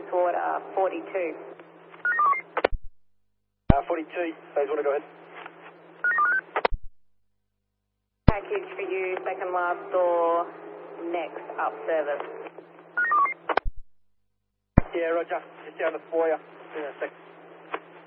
toward 42. 42, phase 1, go ahead. Package for you, second last door, next up service. Yeah, roger. Just down the foyer. In a sec.